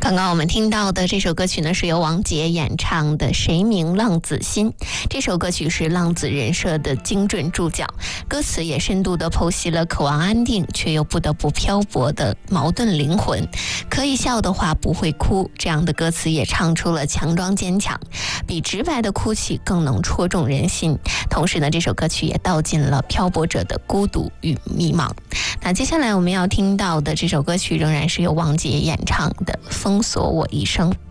刚刚我们听到的这首歌曲呢，是由王杰演唱的《谁明浪子心》。这首歌曲是浪子人设的精准注脚，歌词也深度地剖析了渴望安定却又不得不漂泊的矛盾灵魂。可以笑的话不会哭，这样的歌词也唱出了强装坚强，比直白的哭泣更能戳中人心。同时呢，这首歌曲也道尽了漂泊者的孤独与迷茫。那接下来我们要听到的这首歌曲仍然是由王杰演唱的《封锁我一生》。